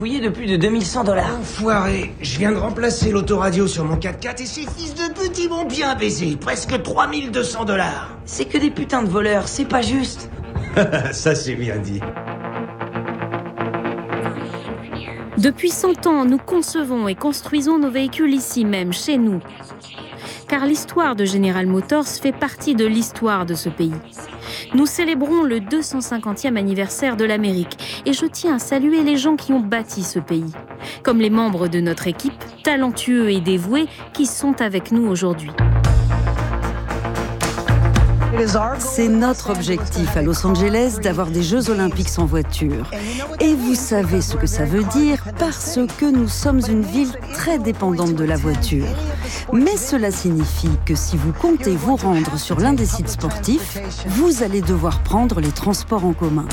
Fouillé de plus de $2100. Enfoiré, je viens de remplacer l'autoradio sur mon 4x4 et ces fils de petits m'ont bien baisé. Presque $3200. C'est que des putains de voleurs, c'est pas juste. Ça c'est bien dit. Depuis 100 ans, nous concevons et construisons nos véhicules ici même, chez nous. Car l'histoire de General Motors fait partie de l'histoire de ce pays. Nous célébrons le 250e anniversaire de l'Amérique et je tiens à saluer les gens qui ont bâti ce pays, comme les membres de notre équipe, talentueux et dévoués, qui sont avec nous aujourd'hui. C'est notre objectif à Los Angeles d'avoir des Jeux Olympiques sans voiture. Et vous savez ce que ça veut dire parce que nous sommes une ville très dépendante de la voiture. Mais cela signifie que si vous comptez vous rendre sur l'un des sites sportifs, vous allez devoir prendre les transports en commun.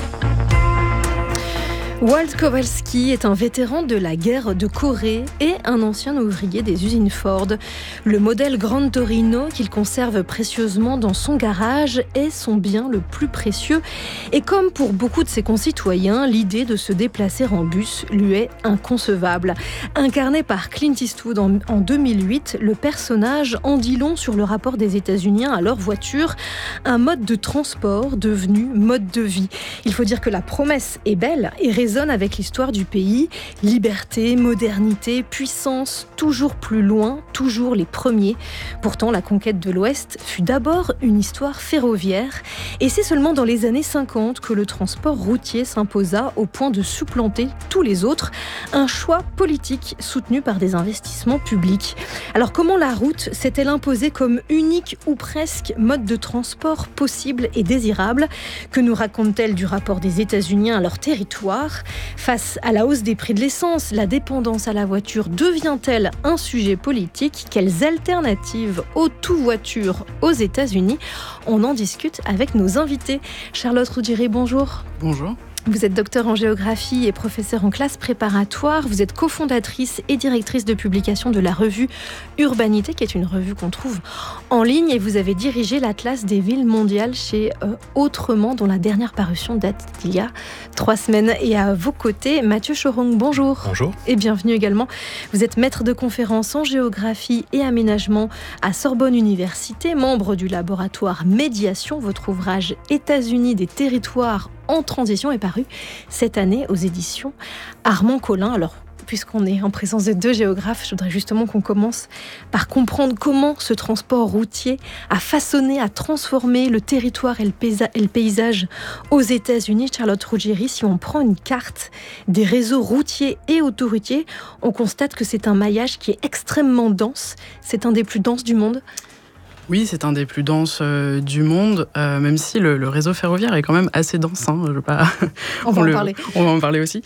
Walt Kowalski est un vétéran de la guerre de Corée et un ancien ouvrier des usines Ford. Le modèle Grand Torino qu'il conserve précieusement dans son garage est son bien le plus précieux. Et comme pour beaucoup de ses concitoyens, l'idée de se déplacer en bus lui est inconcevable. Incarné par Clint Eastwood en 2008, le personnage en dit long sur le rapport des États-Unis à leur voiture, un mode de transport devenu mode de vie. Il faut dire que la promesse est belle et résonne avec l'histoire du pays. Liberté, modernité, puissance, toujours plus loin, toujours les premiers. Pourtant, la conquête de l'Ouest fut d'abord une histoire ferroviaire. Et c'est seulement dans les années 50 que le transport routier s'imposa au point de supplanter tous les autres. Un choix politique soutenu par des investissements publics. Alors comment la route s'est-elle imposée comme unique ou presque mode de transport possible et désirable? Que nous raconte-t-elle du rapport des États-Unis à leur territoire? Face à la hausse des prix de l'essence, la dépendance à la voiture devient-elle un sujet politique? Quelles alternatives aux tout-voitures aux États-Unis? On en discute avec nos invités. Charlotte Roudiré, bonjour. Bonjour. Vous êtes docteur en géographie et professeur en classe préparatoire. Vous êtes cofondatrice et directrice de publication de la revue Urbanité, qui est une revue qu'on trouve en ligne. Et vous avez dirigé l'Atlas des villes mondiales chez Autrement, dont la dernière parution date d'il y a 3 semaines. Et à vos côtés, Mathieu Chorong, bonjour. Bonjour. Et bienvenue également. Vous êtes maître de conférences en géographie et aménagement à Sorbonne Université, membre du laboratoire Médiation. Votre ouvrage États-Unis des territoires en transition est paru cette année aux éditions Armand Collin. Alors, puisqu'on est en présence de 2 géographes, je voudrais justement qu'on commence par comprendre comment ce transport routier a façonné, a transformé le territoire et le paysage aux États-Unis. Charlotte Roudiré, si on prend une carte des réseaux routiers et autoroutiers, on constate que c'est un maillage qui est extrêmement dense. C'est un des plus denses du monde. Oui, c'est un des plus denses du monde, même si le réseau ferroviaire est quand même assez dense. Hein, je veux pas... On va en parler aussi.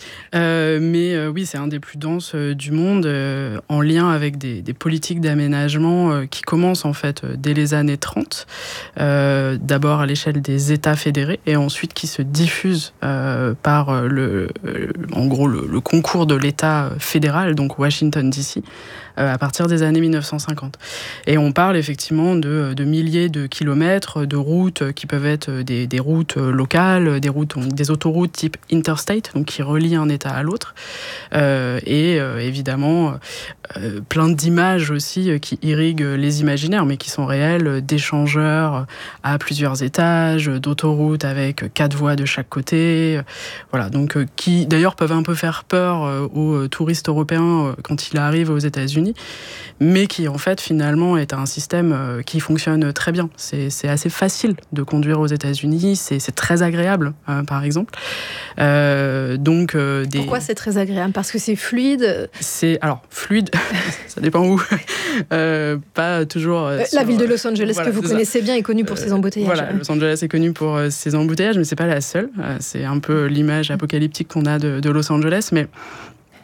Mais oui, c'est un des plus denses du monde, en lien avec des politiques d'aménagement qui commencent en fait dès les années 30, d'abord à l'échelle des États fédérés, et ensuite qui se diffusent par en gros le concours de l'État fédéral, donc Washington DC, à partir des années 1950. Et on parle effectivement de milliers de kilomètres de routes qui peuvent être des routes locales, des autoroutes type interstate, donc qui relient un État à l'autre, et évidemment plein d'images aussi qui irriguent les imaginaires, mais qui sont réelles, d'échangeurs à plusieurs étages, d'autoroutes avec 4 voies de chaque côté, voilà, donc qui d'ailleurs peuvent un peu faire peur aux touristes européens quand ils arrivent aux États-Unis, mais qui en fait finalement est un système qui fonctionne très bien. C'est assez facile de conduire aux États-Unis, c'est très agréable par exemple. Pourquoi c'est très agréable? Parce que c'est fluide. Alors fluide, ça dépend où. Pas toujours. La ville de Los Angeles, voilà, que vous connaissez bien, est connue pour ses embouteillages. Voilà, Los Angeles est connue pour ses embouteillages, mais c'est pas la seule. C'est un peu l'image apocalyptique qu'on a de Los Angeles, mais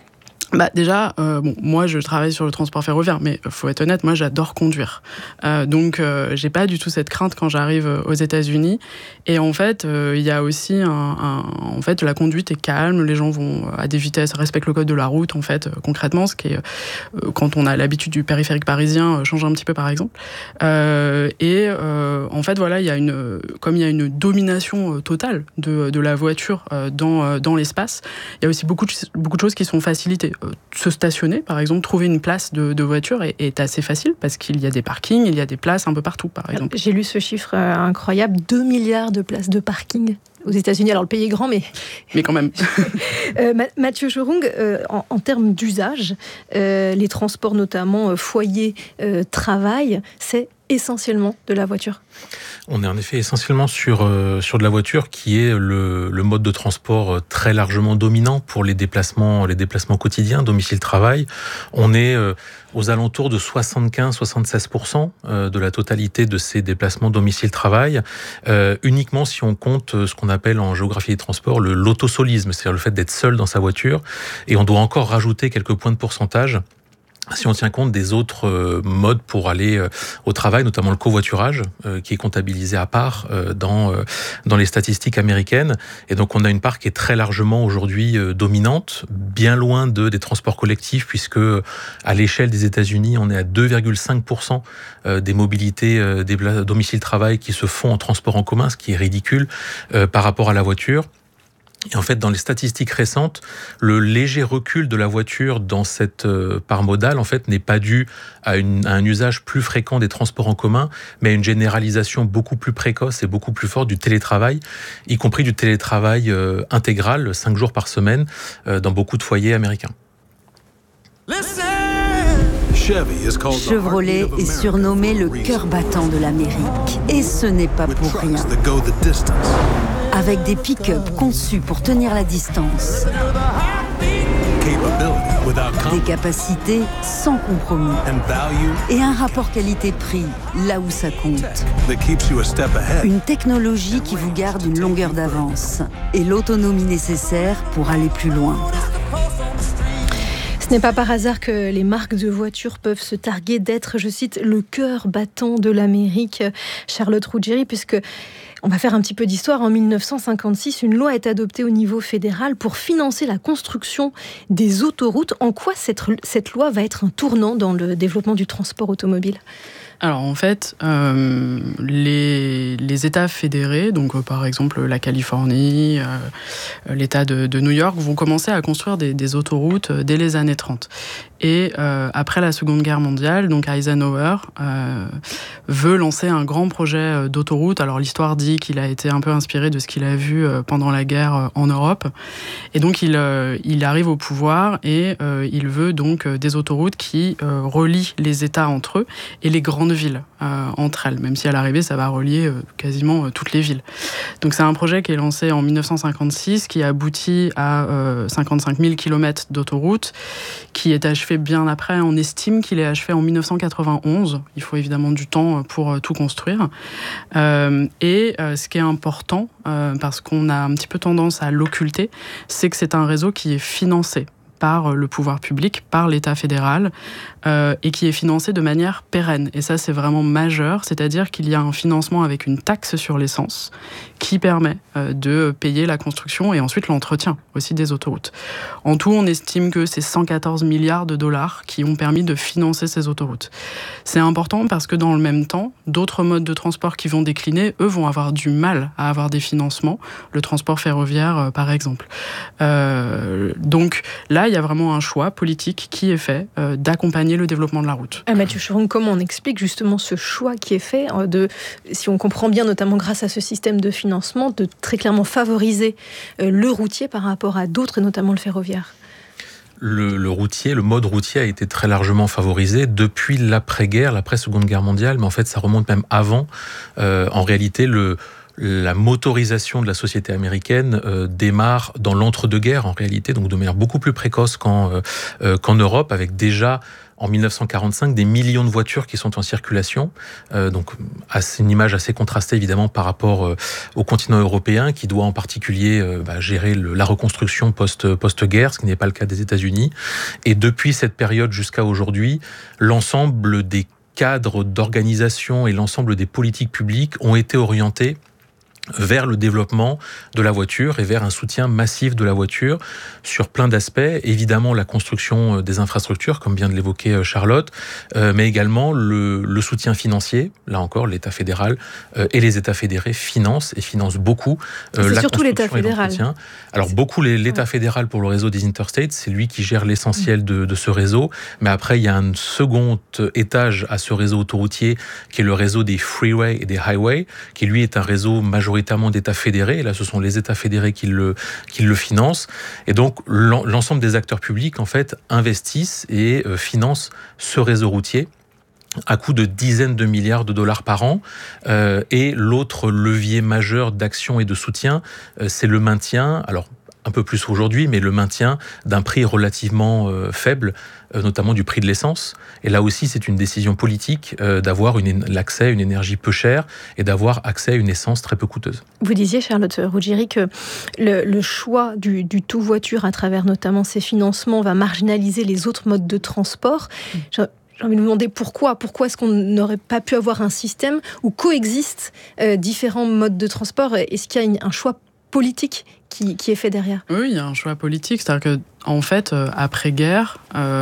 Déjà, moi je travaille sur le transport ferroviaire, mais faut être honnête, moi j'adore conduire. Donc j'ai pas du tout cette crainte quand j'arrive aux États-Unis. Et en fait, il y a aussi en fait, la conduite est calme, les gens vont à des vitesses, respectent le code de la route, en fait, concrètement, ce qui est, quand on a l'habitude du périphérique parisien, change un petit peu par exemple. En fait, voilà, il y a une domination totale de la voiture dans l'espace, il y a aussi beaucoup de choses qui sont facilitées. Se stationner, par exemple, trouver une place de voiture est assez facile parce qu'il y a des parkings, il y a des places un peu partout, par exemple. J'ai lu ce chiffre incroyable, 2 milliards de places de parking aux États-Unis. Alors le pays est grand, mais quand même. Mathieu Jorung, en termes d'usage, les transports notamment foyer, travail, c'est essentiellement de la voiture. On est en effet essentiellement sur de la voiture qui est le mode de transport très largement dominant pour les déplacements quotidiens, domicile-travail. On est aux alentours de 75-76% de la totalité de ces déplacements domicile-travail, uniquement si on compte ce qu'on appelle en géographie des transports l'autosolisme, c'est-à-dire le fait d'être seul dans sa voiture. Et on doit encore rajouter quelques points de pourcentage si on tient compte des autres modes pour aller au travail, notamment le covoiturage, qui est comptabilisé à part dans les statistiques américaines. Et donc on a une part qui est très largement aujourd'hui dominante, bien loin des transports collectifs, puisque à l'échelle des États-Unis, on est à 2,5% des mobilités des domicile-travail qui se font en transport en commun, ce qui est ridicule par rapport à la voiture. Et en fait, dans les statistiques récentes, le léger recul de la voiture dans cette part modale, en fait, n'est pas dû à un usage plus fréquent des transports en commun, mais à une généralisation beaucoup plus précoce et beaucoup plus forte du télétravail, y compris du télétravail intégral, 5 jours par semaine, dans beaucoup de foyers américains. Chevrolet est surnommé le cœur battant de l'Amérique. Et ce n'est pas pour rien. Avec des pick-up conçus pour tenir la distance. Des capacités sans compromis. Et un rapport qualité-prix là où ça compte. Une technologie qui vous garde une longueur d'avance. Et l'autonomie nécessaire pour aller plus loin. Ce n'est pas par hasard que les marques de voitures peuvent se targuer d'être, je cite, le cœur battant de l'Amérique, Charlotte Ruggieri, puisque on va faire un petit peu d'histoire. En 1956, une loi est adoptée au niveau fédéral pour financer la construction des autoroutes. En quoi cette loi va être un tournant dans le développement du transport automobile ? Alors en fait, les États fédérés, donc par exemple la Californie, l'État de New York, vont commencer à construire des autoroutes dès les années 30. Et après la Seconde Guerre mondiale, donc Eisenhower veut lancer un grand projet d'autoroute. Alors l'histoire dit qu'il a été un peu inspiré de ce qu'il a vu pendant la guerre en Europe. Et donc il arrive au pouvoir et il veut donc des autoroutes qui relient les États entre eux et les grandes villes entre elles, même si à l'arrivée ça va relier quasiment toutes les villes. Donc c'est un projet qui est lancé en 1956, qui aboutit à 55 000 km d'autoroute, qui est achevé bien après. On estime qu'il est achevé en 1991. Il faut évidemment du temps pour tout construire. Ce qui est important, parce qu'on a un petit peu tendance à l'occulter, c'est que c'est un réseau qui est financé par le pouvoir public, par l'État fédéral, et qui est financé de manière pérenne. Et ça, c'est vraiment majeur, c'est-à-dire qu'il y a un financement avec une taxe sur l'essence qui permet de payer la construction et ensuite l'entretien aussi des autoroutes. En tout, on estime que c'est 114 milliards de dollars qui ont permis de financer ces autoroutes. C'est important parce que dans le même temps, d'autres modes de transport qui vont décliner, eux, vont avoir du mal à avoir des financements. Le transport ferroviaire, par exemple. Donc là, il y a vraiment un choix politique qui est fait d'accompagner le développement de la route. Mathieu Jorung, comment on explique justement ce choix qui est fait si on comprend bien, notamment grâce à ce système de financement, de très clairement favoriser le routier par rapport à d'autres, et notamment le ferroviaire? Le mode routier a été très largement favorisé depuis l'après-guerre, l'après-Seconde Guerre mondiale, mais en fait ça remonte même avant. En réalité, la motorisation de la société américaine démarre dans l'entre-deux-guerres en réalité, donc de manière beaucoup plus précoce qu'en Europe, avec déjà en 1945 des millions de voitures qui sont en circulation. Donc c'est une image assez contrastée évidemment par rapport au continent européen qui doit en particulier gérer la reconstruction post-guerre, ce qui n'est pas le cas des États-Unis. Et depuis cette période jusqu'à aujourd'hui, l'ensemble des cadres d'organisation et l'ensemble des politiques publiques ont été orientés vers le développement de la voiture et vers un soutien massif de la voiture sur plein d'aspects. Évidemment, la construction des infrastructures, comme vient de l'évoquer Charlotte, mais également le soutien financier. Là encore, l'État fédéral et les États fédérés financent beaucoup la surtout l'État fédéral. Alors, beaucoup l'État fédéral pour le réseau des interstates, c'est lui qui gère l'essentiel de ce réseau. Mais après, il y a un second étage à ce réseau autoroutier qui est le réseau des freeways et des highways, qui lui est un réseau majoritairement d'États fédérés, et là ce sont les États fédérés qui le financent, et donc l'ensemble des acteurs publics en fait investissent et financent ce réseau routier à coût de dizaines de milliards de dollars par an. Et l'autre levier majeur d'action et de soutien, c'est le maintien, alors un peu plus aujourd'hui, mais le maintien d'un prix relativement faible, notamment du prix de l'essence. Et là aussi, c'est une décision politique d'avoir l'accès à une énergie peu chère et d'avoir accès à une essence très peu coûteuse. Vous disiez, Charlotte Ruggieri, que le choix du tout voiture à travers notamment ces financements va marginaliser les autres modes de transport. J'ai envie de vous demander pourquoi est-ce qu'on n'aurait pas pu avoir un système où coexistent différents modes de transport? Est-ce qu'il y a un choix politique qui est fait derrière? Oui, il y a un choix politique, c'est-à-dire que en fait, après-guerre,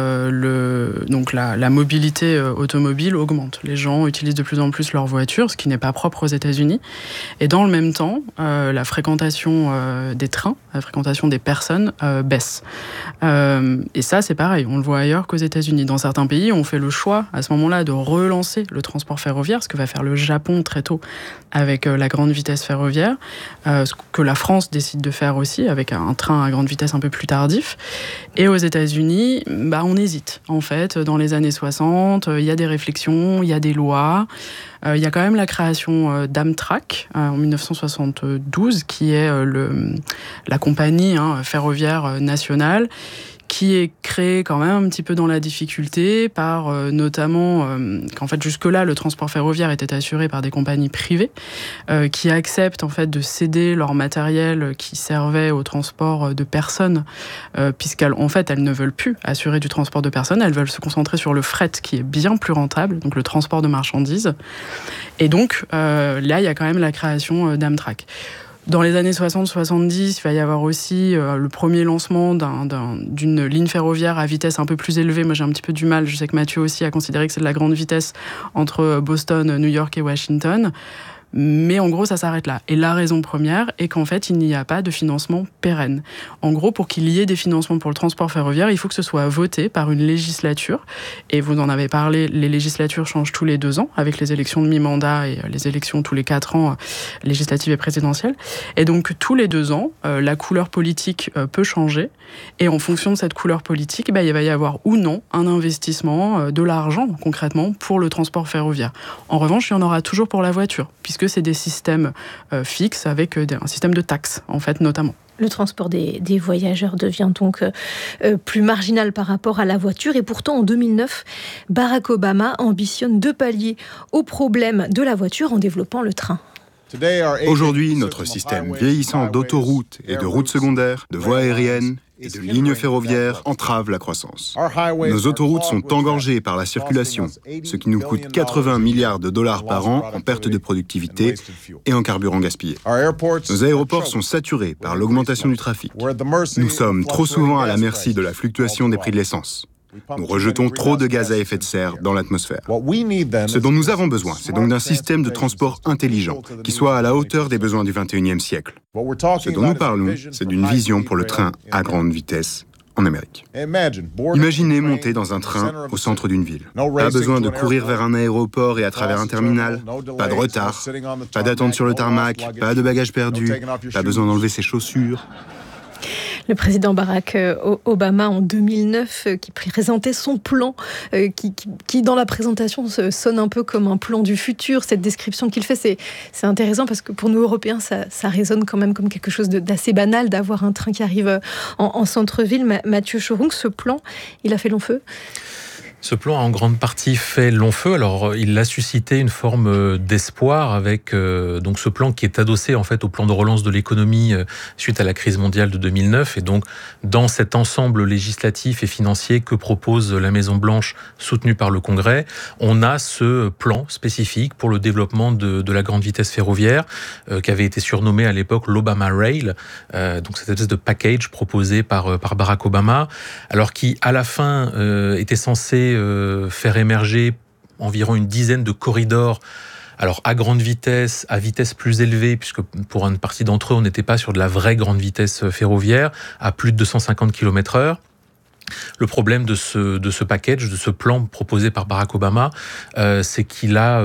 donc la mobilité automobile augmente. Les gens utilisent de plus en plus leur voiture, ce qui n'est pas propre aux États-Unis. Et dans le même temps, la fréquentation des trains, la fréquentation des personnes baisse. Et ça, c'est pareil, on le voit ailleurs qu'aux États-Unis. Dans certains pays, on fait le choix, à ce moment-là, de relancer le transport ferroviaire, ce que va faire le Japon très tôt avec la grande vitesse ferroviaire, ce que la France décide de faire aussi, avec un train à grande vitesse un peu plus tardif. Et aux États-Unis, on hésite. En fait, dans les années 60, il y a des réflexions, il y a des lois. Il y a quand même la création d'Amtrak en 1972, qui est la compagnie ferroviaire nationale, qui est créée quand même un petit peu dans la difficulté par notamment qu'en fait jusque-là le transport ferroviaire était assuré par des compagnies privées qui acceptent en fait de céder leur matériel qui servait au transport de personnes puisqu'elles en fait elles ne veulent plus assurer du transport de personnes, elles veulent se concentrer sur le fret qui est bien plus rentable, donc le transport de marchandises. Et donc là il y a quand même la création d'Amtrak. Dans les années 60-70, il va y avoir aussi le premier lancement d'une ligne ferroviaire à vitesse un peu plus élevée. Moi, j'ai un petit peu du mal, je sais que Mathieu aussi a considéré que c'est de la grande vitesse entre Boston, New York et Washington. Mais en gros, ça s'arrête là. Et la raison première est qu'en fait, il n'y a pas de financement pérenne. En gros, pour qu'il y ait des financements pour le transport ferroviaire, il faut que ce soit voté par une législature. Et vous en avez parlé, les législatures changent tous les 2 ans, avec les élections de mi-mandat et les élections tous les 4 ans, législatives et présidentielles. Et donc, tous les 2 ans, la couleur politique peut changer. Et en fonction de cette couleur politique, il va y avoir ou non un investissement, de l'argent, concrètement, pour le transport ferroviaire. En revanche, il y en aura toujours pour la voiture, puisque c'est des systèmes fixes avec un système de taxes, en fait, notamment. Le transport des voyageurs devient donc plus marginal par rapport à la voiture. Et pourtant, en 2009, Barack Obama ambitionne de pallier au problème de la voiture en développant le train. Aujourd'hui, notre système vieillissant d'autoroutes et de routes secondaires, de voies aériennes et de lignes ferroviaires entrave la croissance. Nos autoroutes sont engorgées par la circulation, ce qui nous coûte 80 milliards de dollars par an en perte de productivité et en carburant gaspillé. Nos aéroports sont saturés par l'augmentation du trafic. Nous sommes trop souvent à la merci de la fluctuation des prix de l'essence. Nous rejetons trop de gaz à effet de serre dans l'atmosphère. Ce dont nous avons besoin, c'est donc d'un système de transport intelligent, qui soit à la hauteur des besoins du XXIe siècle. Ce dont nous parlons, c'est d'une vision pour le train à grande vitesse en Amérique. Imaginez monter dans un train au centre d'une ville. Pas besoin de courir vers un aéroport et à travers un terminal, pas de retard, pas d'attente sur le tarmac, pas de bagages perdus, pas besoin d'enlever ses chaussures. Le président Barack Obama, en 2009, qui présentait son plan, qui dans la présentation sonne un peu comme un plan du futur. Cette description qu'il fait, c'est intéressant parce que pour nous, Européens, ça résonne quand même comme quelque chose d'assez banal d'avoir un train qui arrive en centre-ville. Mathieu Chourung, ce plan, il a fait long feu ? Ce plan a en grande partie fait long feu. Alors, il a suscité une forme d'espoir avec donc ce plan qui est adossé en fait au plan de relance de l'économie suite à la crise mondiale de 2009. Et donc, dans cet ensemble législatif et financier que propose la Maison-Blanche, soutenue par le Congrès, on a ce plan spécifique pour le développement de la grande vitesse ferroviaire qui avait été surnommé à l'époque l'Obama Rail. Donc, cette espèce de package proposé par Barack Obama, alors qui, à la fin, était censé faire émerger environ une dizaine de corridors, alors à grande vitesse, à vitesse plus élevée, puisque pour une partie d'entre eux, on n'était pas sur de la vraie grande vitesse ferroviaire, à plus de 250 km/h. Le problème de ce package, de ce plan proposé par Barack Obama, c'est qu'il a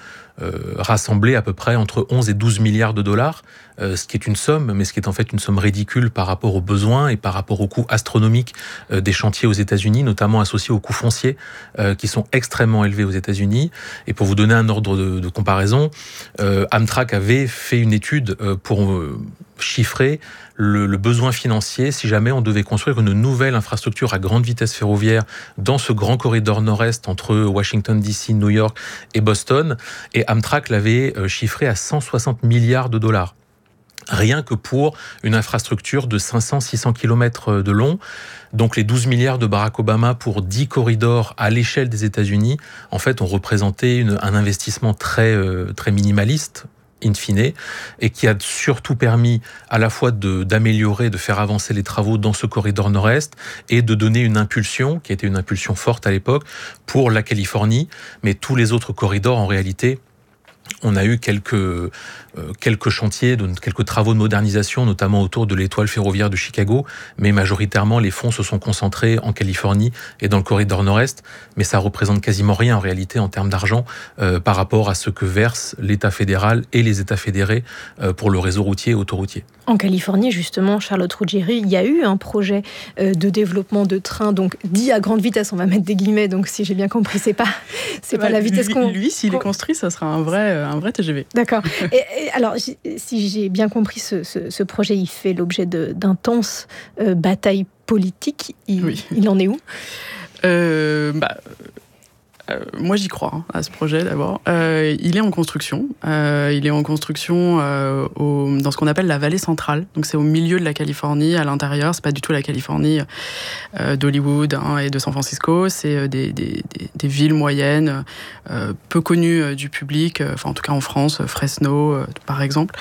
rassemblé à peu près entre 11 et 12 milliards de dollars, ce qui est une somme, mais ce qui est en fait une somme ridicule par rapport aux besoins et par rapport aux coûts astronomiques des chantiers aux États-Unis, notamment associés aux coûts fonciers qui sont extrêmement élevés aux États-Unis. Et pour vous donner un ordre de comparaison, Amtrak avait fait une étude pour chiffrer le besoin financier si jamais on devait construire une nouvelle infrastructure à grande vitesse ferroviaire dans ce grand corridor nord-est entre Washington DC, New York et Boston. Et Amtrak l'avait chiffré à 160 milliards de dollars. Rien que pour une infrastructure de 500-600 km de long. Donc les 12 milliards de Barack Obama pour 10 corridors à l'échelle des États-Unis, en fait, ont représenté un investissement très minimaliste, in fine, et qui a surtout permis à la fois d'améliorer, de faire avancer les travaux dans ce corridor nord-est et de donner une impulsion, qui était une impulsion forte à l'époque, pour la Californie. Mais tous les autres corridors, en réalité, on a eu quelques chantiers, quelques travaux de modernisation, notamment autour de l'étoile ferroviaire de Chicago, mais majoritairement les fonds se sont concentrés en Californie et dans le corridor nord-est, mais ça représente quasiment rien en réalité en termes d'argent par rapport à ce que verse l'État fédéral et les États fédérés pour le réseau routier et autoroutier. En Californie, justement, Charlotte Ruggieri, il y a eu un projet de développement de trains, donc dit à grande vitesse, on va mettre des guillemets, donc si j'ai bien compris, c'est pas la vitesse qu'on... Lui, s'il est construit, ça sera un vrai TGV. D'accord. Et alors, si j'ai bien compris, ce projet, il fait l'objet d'intenses batailles politiques. Il en est où ? Moi, j'y crois à ce projet d'abord. Il est en construction. Il est en construction dans ce qu'on appelle la vallée centrale. Donc, c'est au milieu de la Californie, à l'intérieur. C'est pas du tout la Californie d'Hollywood et de San Francisco. C'est des villes moyennes, peu connues du public. Enfin, en tout cas en France, Fresno, par exemple.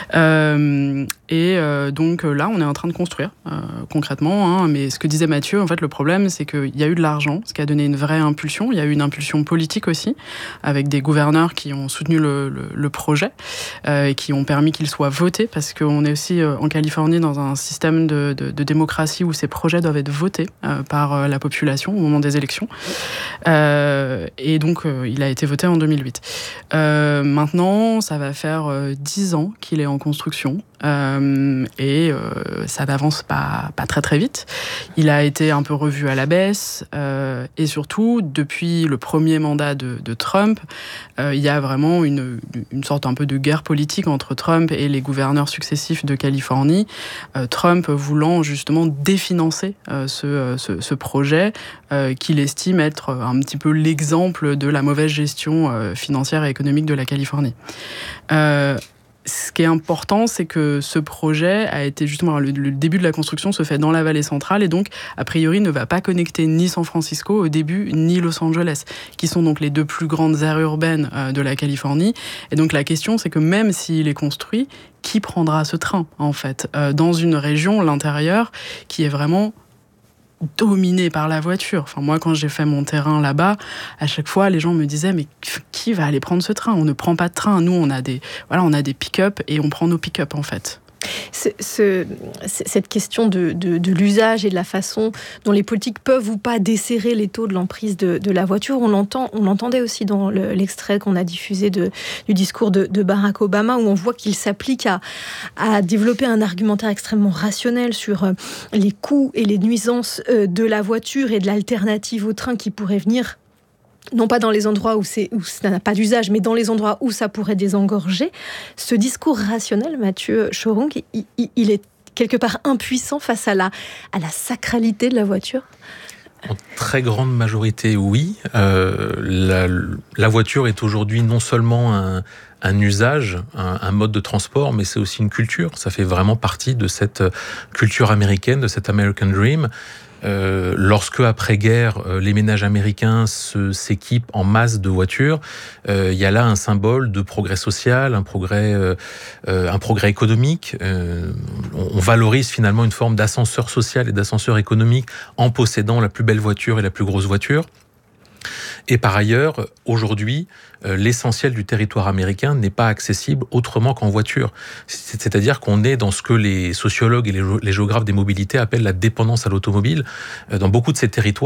Donc là, on est en train de construire concrètement. Mais ce que disait Mathieu, en fait, le problème, c'est qu'il y a eu de l'argent, ce qui a donné une vraie impulsion. Il y a eu une impulsion politique aussi, avec des gouverneurs qui ont soutenu le projet et qui ont permis qu'il soit voté, parce qu'on est aussi en Californie dans un système de démocratie où ces projets doivent être votés par la population au moment des élections. Et donc, il a été voté en 2008. Maintenant, ça va faire 10 ans qu'il est en construction. Et ça n'avance pas très très vite. Il a été un peu revu à la baisse et surtout depuis le premier mandat de Trump, il y a vraiment une sorte un peu de guerre politique entre Trump et les gouverneurs successifs de Californie. Trump voulant justement définancer ce projet qu'il estime être un petit peu l'exemple de la mauvaise gestion financière et économique de la Californie. Ce qui est important, c'est que ce projet a été justement... Le début de la construction se fait dans la vallée centrale et donc, a priori, ne va pas connecter ni San Francisco au début, ni Los Angeles, qui sont donc les deux plus grandes aires urbaines de la Californie. Et donc, la question, c'est que même s'il est construit, qui prendra ce train, en fait, dans une région, l'intérieur, qui est vraiment dominé par la voiture. Enfin, moi, quand j'ai fait mon terrain là-bas, à chaque fois, les gens me disaient « Mais qui va aller prendre ce train ? On ne prend pas de train. Nous, on a des pick-up et on prend nos pick-up, en fait. » Cette question de l'usage et de la façon dont les politiques peuvent ou pas desserrer les taux de l'emprise de la voiture, on l'entendait aussi dans l'extrait qu'on a diffusé du discours de Barack Obama, où on voit qu'il s'applique à développer un argumentaire extrêmement rationnel sur les coûts et les nuisances de la voiture et de l'alternative au train qui pourrait venir, non pas dans les endroits où ça n'a pas d'usage, mais dans les endroits où ça pourrait désengorger. Ce discours rationnel, Mathieu Chorung, il est quelque part impuissant face à la sacralité de la voiture. En très grande majorité, oui. La voiture est aujourd'hui non seulement un usage, un mode de transport, mais c'est aussi une culture. Ça fait vraiment partie de cette culture américaine, de cet American Dream. Lorsque, après-guerre, les ménages américains s'équipent en masse de voitures, il y a là un symbole de progrès social, un progrès économique. On valorise finalement une forme d'ascenseur social et d'ascenseur économique en possédant la plus belle voiture et la plus grosse voiture. Et par ailleurs, aujourd'hui, l'essentiel du territoire américain n'est pas accessible autrement qu'en voiture. C'est-à-dire qu'on est dans ce que les sociologues et les géographes des mobilités appellent la dépendance à l'automobile. Dans beaucoup de ces territoires,